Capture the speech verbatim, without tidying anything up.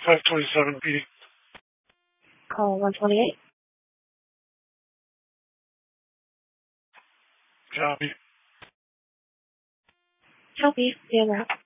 five twenty-seven P D. Call one twenty-eight. Copy. Copy. Being route.